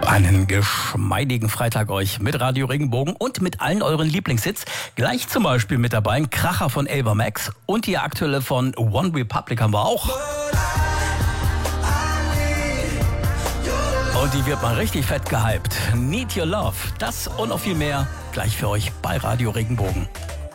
Einen geschmeidigen Freitag euch mit Radio Regenbogen und mit allen euren Lieblingshits. Gleich zum Beispiel mit dabei ein Kracher von Ava Max und die aktuelle von One Republic haben wir auch. Und die wird mal richtig fett gehypt. Need Your Love. Das und noch viel mehr gleich für euch bei Radio Regenbogen.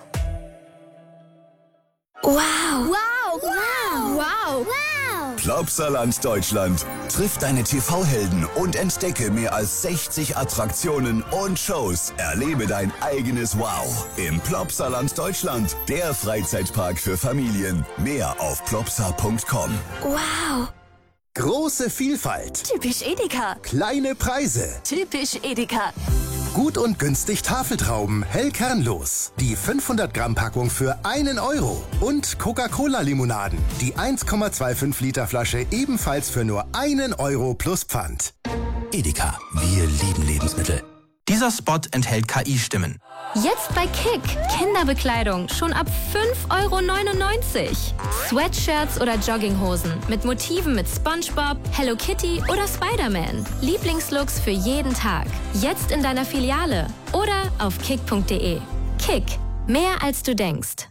Wow. Wow. Wow. Wow. Wow. Plopsaland Deutschland. Triff deine TV-Helden und entdecke mehr als 60 Attraktionen und Shows. Erlebe dein eigenes Wow im Plopsaland Deutschland. Der Freizeitpark für Familien. Mehr auf plopsa.com. Wow. Große Vielfalt. Typisch Edeka. Kleine Preise. Typisch Edeka. Gut und günstig Tafeltrauben, hell kernlos. Die 500 Gramm Packung für 1 Euro. Und Coca-Cola-Limonaden. Die 1,25 Liter Flasche ebenfalls für nur 1 Euro plus Pfand. Edeka, wir lieben Lebensmittel. Dieser Spot enthält KI-Stimmen. Jetzt bei Kick. Kinderbekleidung schon ab 5,99 €. Sweatshirts oder Jogginghosen mit Motiven mit SpongeBob, Hello Kitty oder Spider-Man. Lieblingslooks für jeden Tag. Jetzt in deiner Filiale oder auf kick.de. Kick. Mehr als du denkst.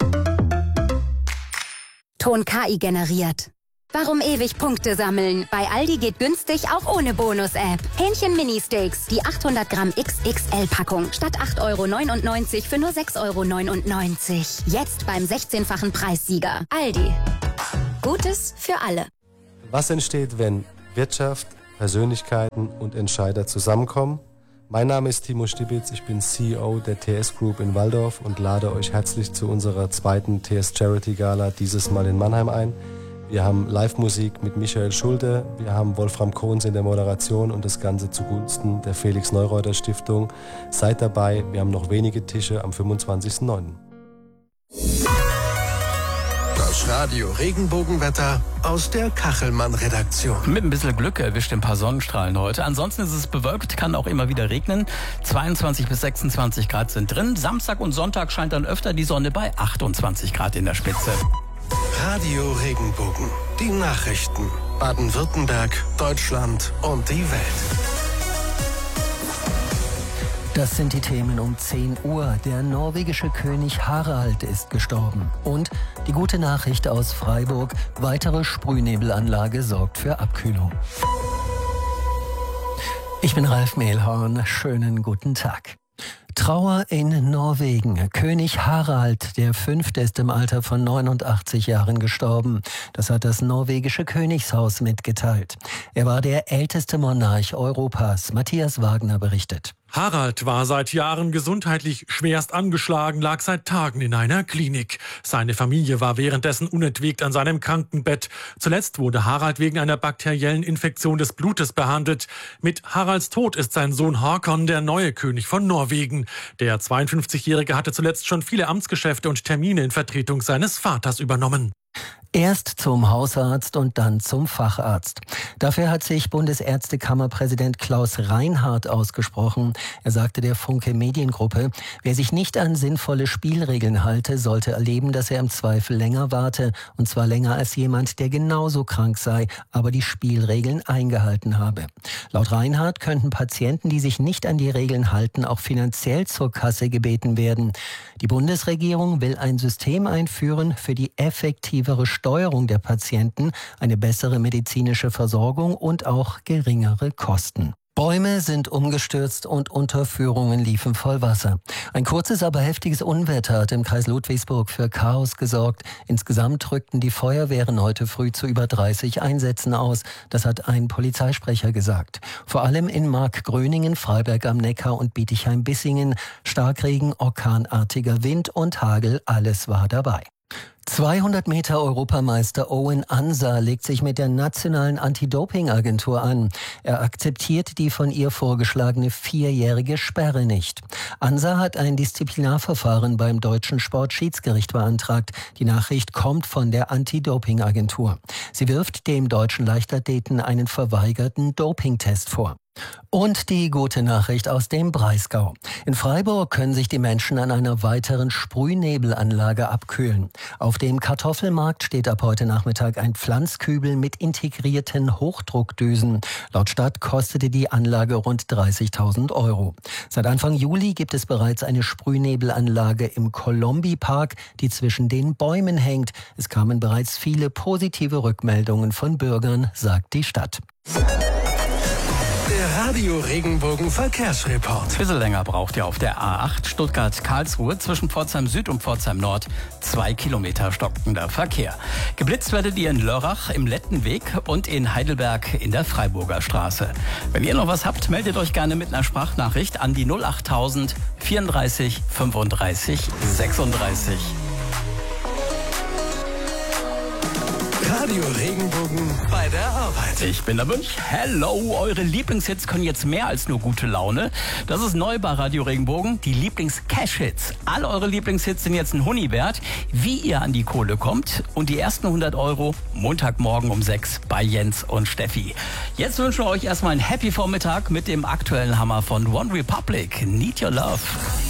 Ton KI generiert. Warum ewig Punkte sammeln? Bei Aldi geht günstig auch ohne Bonus-App. Hähnchen-Mini-Steaks, die 800 Gramm XXL-Packung. Statt 8,99 € für nur 6,99 €. Jetzt beim 16-fachen Preissieger. Aldi. Gutes für alle. Was entsteht, wenn Wirtschaft, Persönlichkeiten und Entscheider zusammenkommen? Mein Name ist Timo Stibitz, ich bin CEO der TS Group in Walldorf und lade euch herzlich zu unserer zweiten TS Charity Gala, dieses Mal in Mannheim ein. Wir haben Live-Musik mit Michael Schulte, wir haben Wolfram Kohns in der Moderation und das Ganze zugunsten der Felix-Neureuter-Stiftung. Seid dabei, wir haben noch wenige Tische am 25.09. Das Radio Regenbogenwetter aus der Kachelmann-Redaktion. Mit ein bisschen Glück erwischt ein paar Sonnenstrahlen heute. Ansonsten ist es bewölkt, kann auch immer wieder regnen. 22 bis 26 Grad sind drin. Samstag und Sonntag scheint dann öfter die Sonne bei 28 Grad in der Spitze. Radio Regenbogen. Die Nachrichten. Baden-Württemberg, Deutschland und die Welt. Das sind die Themen um 10 Uhr. Der norwegische König Harald ist gestorben. Und die gute Nachricht aus Freiburg. Weitere Sprühnebelanlage sorgt für Abkühlung. Ich bin Ralf Mehlhorn. Schönen guten Tag. Trauer in Norwegen. König Harald V. ist im Alter von 89 Jahren gestorben. Das hat das norwegische Königshaus mitgeteilt. Er war der älteste Monarch Europas. Matthias Wagner berichtet. Harald war seit Jahren gesundheitlich schwerst angeschlagen, lag seit Tagen in einer Klinik. Seine Familie war währenddessen unentwegt an seinem Krankenbett. Zuletzt wurde Harald wegen einer bakteriellen Infektion des Blutes behandelt. Mit Haralds Tod ist sein Sohn Håkon der neue König von Norwegen. Der 52-Jährige hatte zuletzt schon viele Amtsgeschäfte und Termine in Vertretung seines Vaters übernommen. Erst zum Hausarzt und dann zum Facharzt. Dafür hat sich Bundesärztekammerpräsident Klaus Reinhardt ausgesprochen. Er sagte der Funke Mediengruppe, wer sich nicht an sinnvolle Spielregeln halte, sollte erleben, dass er im Zweifel länger warte. Und zwar länger als jemand, der genauso krank sei, aber die Spielregeln eingehalten habe. Laut Reinhardt könnten Patienten, die sich nicht an die Regeln halten, auch finanziell zur Kasse gebeten werden. Die Bundesregierung will ein System einführen für die effektivere Steuerung der Patienten, eine bessere medizinische Versorgung und auch geringere Kosten. Bäume sind umgestürzt und Unterführungen liefen voll Wasser. Ein kurzes, aber heftiges Unwetter hat im Kreis Ludwigsburg für Chaos gesorgt. Insgesamt rückten die Feuerwehren heute früh zu über 30 Einsätzen aus. Das hat ein Polizeisprecher gesagt. Vor allem in Markgröningen, Freiberg am Neckar und Bietigheim-Bissingen. Starkregen, orkanartiger Wind und Hagel, alles war dabei. 200 Meter Europameister Owen Ansa legt sich mit der nationalen Anti-Doping-Agentur an. Er akzeptiert die von ihr vorgeschlagene 4-jährige Sperre nicht. Ansa hat ein Disziplinarverfahren beim deutschen Sportschiedsgericht beantragt. Die Nachricht kommt von der Anti-Doping-Agentur. Sie wirft dem deutschen Leichtathleten einen verweigerten Dopingtest vor. Und die gute Nachricht aus dem Breisgau. In Freiburg können sich die Menschen an einer weiteren Sprühnebelanlage abkühlen. Auf dem Kartoffelmarkt steht ab heute Nachmittag ein Pflanzkübel mit integrierten Hochdruckdüsen. Laut Stadt kostete die Anlage rund 30.000 €. Seit Anfang Juli gibt es bereits eine Sprühnebelanlage im Kolombi-Park, die zwischen den Bäumen hängt. Es kamen bereits viele positive Rückmeldungen von Bürgern, sagt die Stadt. Der Radio Regenbogen Verkehrsreport. Ein bisschen länger braucht ihr auf der A8 Stuttgart-Karlsruhe zwischen Pforzheim Süd und Pforzheim Nord. 2 Kilometer stockender Verkehr. Geblitzt werdet ihr in Lörrach im Lettenweg und in Heidelberg in der Freiburger Straße. Wenn ihr noch was habt, meldet euch gerne mit einer Sprachnachricht an die 08000 34 35 36. Radio Regenbogen bei der Arbeit. Ich bin der Münch. Hello, eure Lieblingshits können jetzt mehr als nur gute Laune. Das ist neu bei Radio Regenbogen, die Lieblings-Cash-Hits. All eure Lieblingshits sind jetzt ein Huni wert. Wie ihr an die Kohle kommt und die ersten 100 € Montagmorgen um 6 bei Jens und Steffi. Jetzt wünschen wir euch erstmal einen Happy Vormittag mit dem aktuellen Hammer von One Republic. Need Your Love.